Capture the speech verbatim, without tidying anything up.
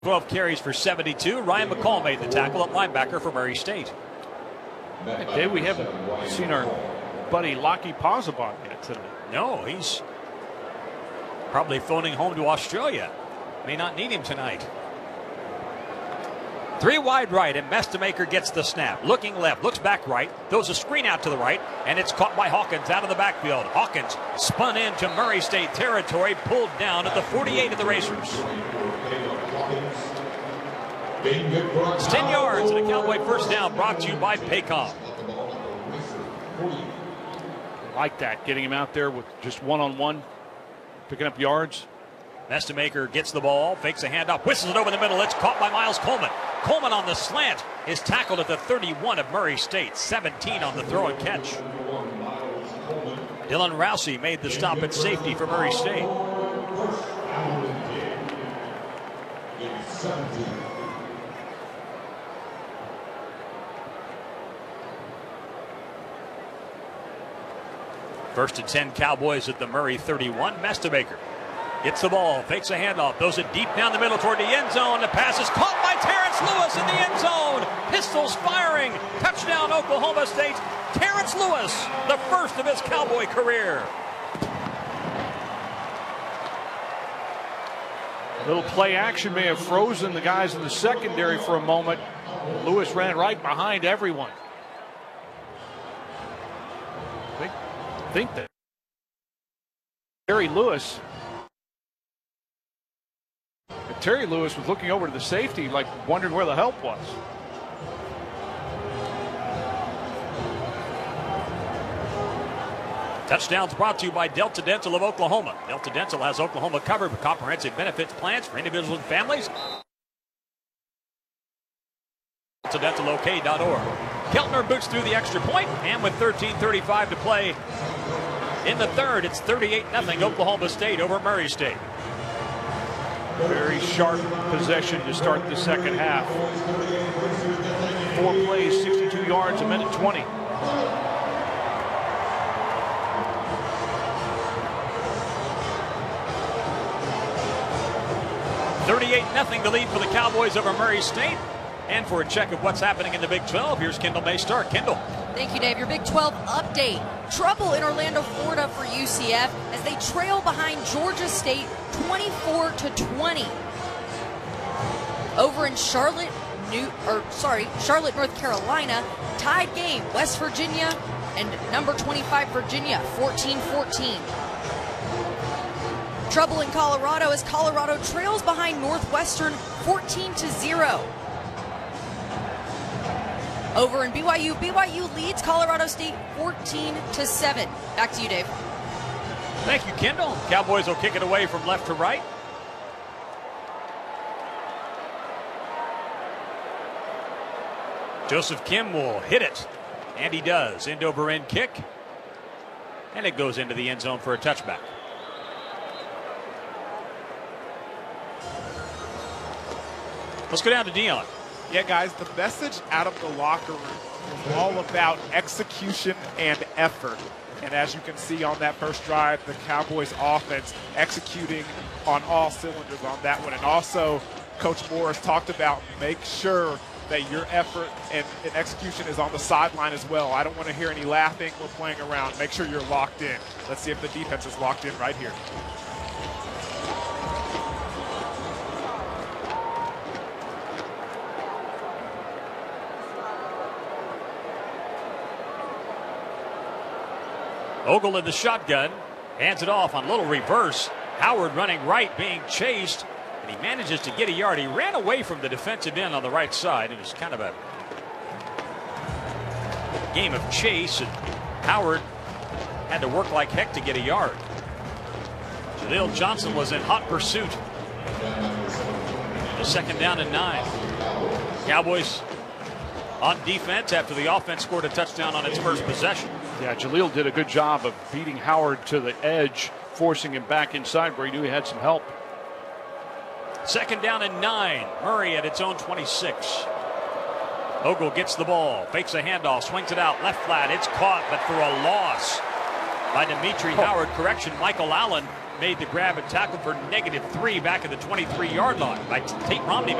twelve carries for seventy-two. Ryan McCall made the tackle at linebacker for Murray State. Today we haven't seen our buddy Lockie Posabon yet today. No, he's probably phoning home to Australia. May not need him tonight. Three wide right, and Mestemaker gets the snap. Looking left, looks back right, throws a screen out to the right, and it's caught by Hawkins out of the backfield. Hawkins spun into Murray State territory, pulled down at the forty-eight of the Racers. It's ten yards and a Cowboy first down, brought to you by Paycom. Like that, getting him out there with just one-on-one, picking up yards. Mestemaker gets the ball, fakes a handoff, whistles it over the middle. It's caught by Miles Coleman. Coleman on the slant is tackled at the thirty-one of Murray State. seventeen on the throw and catch. Dylan Rousey made the stop at safety for Murray State. First and ten Cowboys at the Murray thirty-one. Mestemaker gets the ball, fakes a handoff, throws it deep down the middle toward the end zone. The pass is caught by Terrence Lewis in the end zone. Pistols firing. Touchdown, Oklahoma State. Terrence Lewis, the first of his Cowboy career. A little play action may have frozen the guys in the secondary for a moment. Lewis ran right behind everyone. I think, I think that Terry Lewis Terry Lewis was looking over to the safety, like wondering where the help was. Touchdowns brought to you by Delta Dental of Oklahoma. Delta Dental has Oklahoma covered with comprehensive benefits plans for individuals and families. delta dental o k dot org. Keltner boots through the extra point, and with thirteen thirty-five to play in the third, it's thirty-eight nothing Oklahoma State over Murray State. Very sharp possession to start the second half. Four plays, sixty-two yards, a minute twenty. thirty-eight nothing the lead for the Cowboys over Murray State. And for a check of what's happening in the Big twelve, here's Kendall Maystar. Kendall. Thank you, Dave. Your Big twelve update. Trouble in Orlando, Florida for U C F as they trail behind Georgia State twenty-four to twenty. Over in Charlotte, New or sorry, Charlotte, North Carolina, tied game. West Virginia and number twenty-five Virginia, fourteen fourteen. Trouble in Colorado as Colorado trails behind Northwestern fourteen to zero. Over in B Y U, B Y U leads Colorado State fourteen to seven. Back to you, Dave. Thank you, Kendall. Cowboys will kick it away from left to right. Joseph Kim will hit it, and he does. End over end kick, and it goes into the end zone for a touchback. Let's go down to Dion. Yeah, guys, the message out of the locker room is all about execution and effort. And as you can see on that first drive, the Cowboys offense executing on all cylinders on that one. And also, Coach Morris talked about make sure that your effort and, and execution is on the sideline as well. I don't want to hear any laughing or playing around. Make sure you're locked in. Let's see if the defense is locked in right here. Ogle in the shotgun, hands it off on a little reverse. Howard running right, being chased, and he manages to get a yard. He ran away from the defensive end on the right side. It was kind of a game of chase, and Howard had to work like heck to get a yard. Jaleel Johnson was in hot pursuit. The second down and nine. Cowboys on defense after the offense scored a touchdown on its first possession. Yeah, Jaleel did a good job of beating Howard to the edge, forcing him back inside where he knew he had some help. Second down and nine. Murray at its own twenty-six. Ogle gets the ball, fakes a handoff, swings it out, left flat. It's caught, but for a loss. by Dimitri Howard. Correction, Michael Allen made the grab and tackle for negative three back at the twenty-three yard line. By Tate Romney